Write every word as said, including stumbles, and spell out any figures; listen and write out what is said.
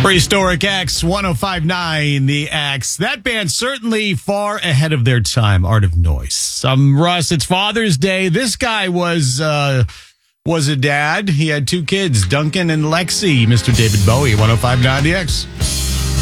Prehistoric X, one oh five point nine, The X. That band certainly far ahead of their time, Art of Noise. Um, Russ, it's Father's Day. This guy was uh, was a dad. He had two kids, Duncan and Lexi. Mister David Bowie, one oh five point nine, The X.